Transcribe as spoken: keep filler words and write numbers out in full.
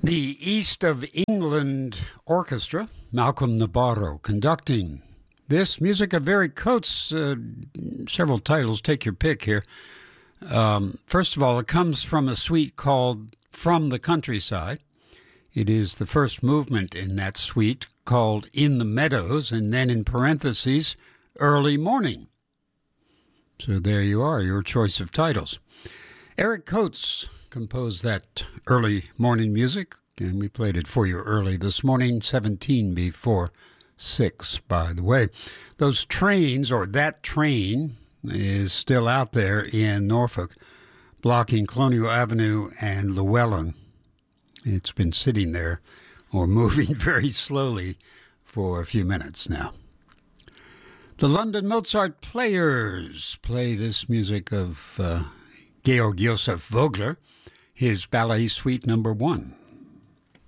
The East of England Orchestra, Malcolm Nabarro conducting. This music of Eric Coates, uh, several titles, take your pick here. Um, first of all, it comes from a suite called From the Countryside. It is the first movement in that suite called In the Meadows, and then in parentheses, Early Morning. So there you are, your choice of titles. Eric Coates composed that early morning music, and we played it for you early this morning, seventeen before six, by the way. Those trains, or that train, is still out there in Norfolk, blocking Colonial Avenue and Llewellyn. It's been sitting there, or moving very slowly, for a few minutes now. The London Mozart Players play this music of uh, Georg Josef Vogler, his Ballet Suite number one.